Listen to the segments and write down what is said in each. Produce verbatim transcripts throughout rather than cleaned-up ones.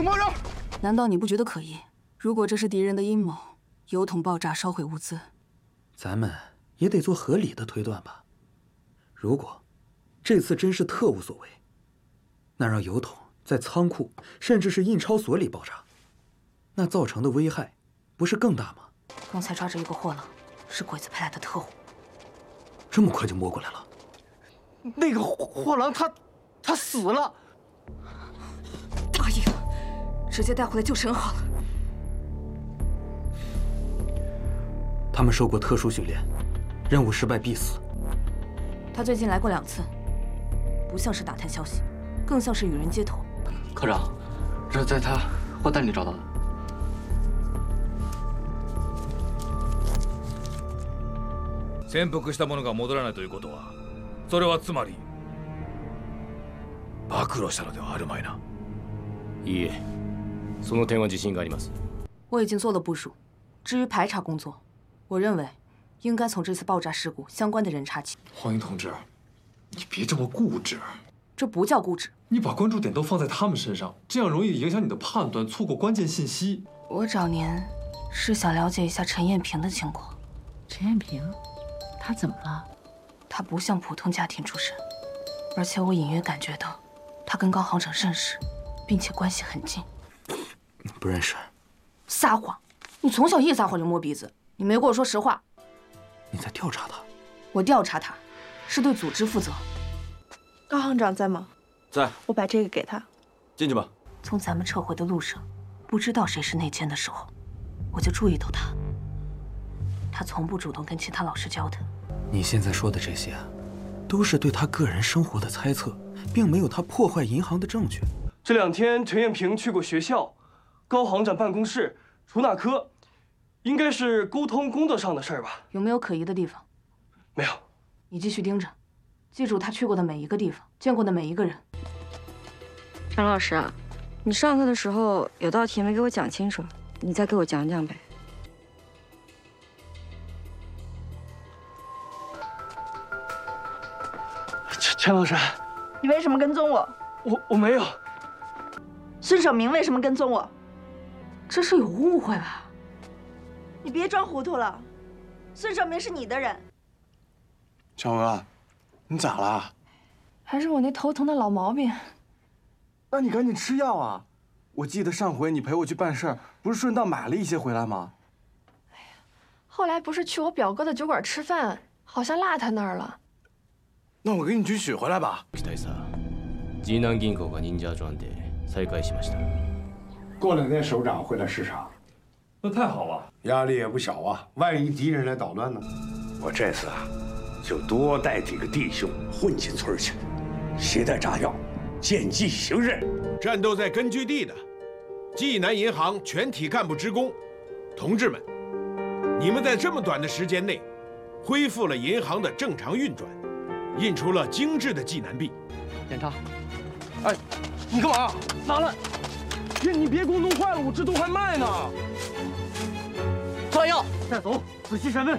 等包拯！ 难道你不觉得可疑？如果这是敌人的阴谋，油桶爆炸烧毁物资， 咱们也得做合理的推断吧。如果这次真是特务所为，那让油桶在仓库甚至是印钞所里爆炸，那造成的危害不是更大吗？ 刚才抓着一个货郎，是鬼子派来的特务。 这么快就摸过来了？ 那个货郎他他死了。 大意了，直接带回来就审好了。 他们受过特殊训练，任务失败必死。 他最近来过两次，不像是打探消息，更像是与人接头。 科长，这是在他货袋里找到的。 潜伏したものが戻らないということは、それはつまり暴露したのではあるまいな。 いいえ、その点は自信があります。 我已经做了部署，至于排查工作，我认为应该从这次爆炸事故相关的人查起。 黄英同志，你别这么固执。 这不叫固执。 你把关注点都放在他们身上，这样容易影响你的判断，错过关键信息。 我找您是想了解一下陈艳萍的情况。 陈艳萍，她怎么了？ 她不像普通家庭出身，而且我隐约感觉到，她跟高行长认识，并且关系很近。 不认识。 撒谎！你从小一撒谎就摸鼻子，你没跟我说实话。 你在调查他？ 我调查他，是对组织负责。 高行长在吗？ 在。 我把这个给他。 进去吧。 从咱们撤回的路上，不知道谁是内奸的时候，我就注意到他。他从不主动跟其他老师交谈。 你现在说的这些，都是对他个人生活的猜测，并没有他破坏银行的证据。 这两天陈艳萍去过学校、高行长办公室、出纳科，应该是沟通工作上的事儿吧？ 有没有可疑的地方？ 没有。 你继续盯着，记住他去过的每一个地方，见过的每一个人。 陈老师，你上课的时候有道题没给我讲清楚，你再给我讲讲呗。 陈陈老师， 你为什么跟踪我？ 我我没有。 孙守明为什么跟踪我？ 这是有误会吧？ 你别装糊涂了，孙守明是你的人。 小娥，你咋了？ 还是我那头疼的老毛病。 那你赶紧吃药啊！我记得上回你陪我去办事儿，不是顺道买了一些回来吗？ 哎呀，后来不是去我表哥的酒馆吃饭，好像落他那儿了。 那我给你去取回来吧。 大佐，济南銀行が忍者专で再開しました。 过两天首长会来视察， 那太好了， 压力也不小啊。万一敌人来捣乱呢？ 我这次啊，就多带几个弟兄混进村去，携带炸药，见机行任。 战斗在根据地的济南银行全体干部职工，同志们，你们在这么短的时间内，恢复了银行的正常运转，印出了精致的济南币。 检查。 哎，你干嘛？咋了？别，你别给我弄坏了，我这都还卖呢。 抓药， 带走，仔细审问。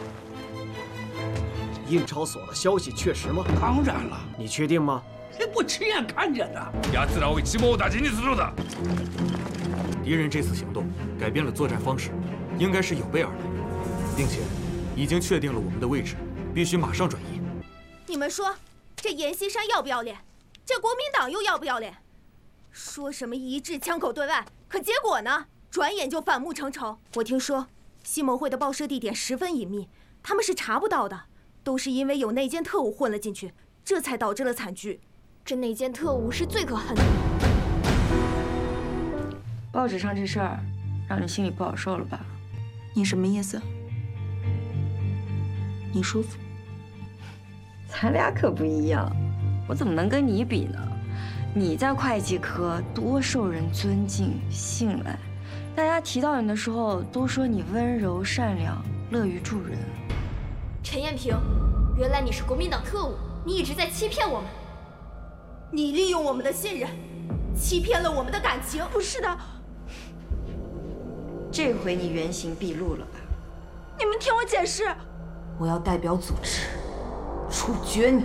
印钞所的消息确实吗？ 当然了。 你确定吗？ 我亲眼看见的。 奴らを一網打尽にするのだ。 敌人这次行动改变了作战方式，应该是有备而来，并且已经确定了我们的位置，必须马上转移。 你们说，这阎锡山要不要脸？这国民党又要不要脸？说什么一致枪口对外，可结果呢？转眼就反目成仇。我听说，西盟会的报社地点十分隐秘，他们是查不到的，都是因为有内奸特务混了进去，这才导致了惨剧。 这内奸特务是最可恨的。 报纸上这事儿，让你心里不好受了吧？ 你什么意思？你舒服？ 咱俩可不一样，我怎么能跟你比呢？你在会计科多受人尊敬信赖，大家提到你的时候都说你温柔善良，乐于助人。 陈艳萍，原来你是国民党特务，你一直在欺骗我们。 你利用我们的信任，欺骗了我们的感情。 不是的， 这回你原形毕露了吧？ 你们听我解释。 我要代表组织处决你。